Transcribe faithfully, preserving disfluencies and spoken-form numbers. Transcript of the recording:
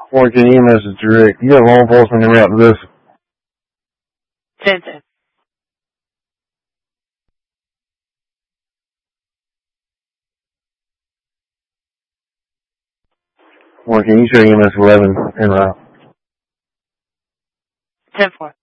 Working E M S is direct. You have law enforcement in route to this. ten ten. Working, you show E M S eleven en route. ten four.